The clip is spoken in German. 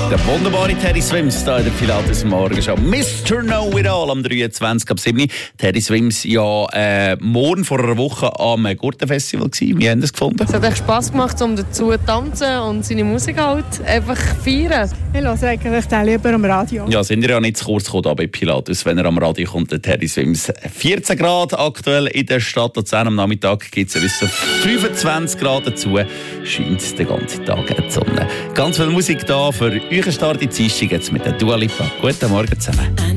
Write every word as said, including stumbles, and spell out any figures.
Der wunderbare Teddy Swims hier in der Pilates Morgenshow. Mister Know It All am dreiundzwanzigsten ab sieben. Teddy Swims ja äh, morgen vor einer Woche am Gurtenfestival gewesen. Wie haben Sie es gefunden? Es hat echt Spass gemacht, um dazu zu tanzen und seine Musik halt einfach feiern. Ich höre eigentlich den lieber am Radio. Ja, sind ihr ja nicht zu kurz gekommen da bei Pilatus, wenn er am Radio kommt, der Teddy Swims. vierzehn Grad aktuell in der Stadt Luzern. Am Nachmittag gibt es bis zu fünfundzwanzig Grad dazu. Scheint den ganzen Tag die Sonne. Ganz viel Musik da für euren Start in die Dienstag jetzt mit der Dua Lipa. Guten Morgen zusammen.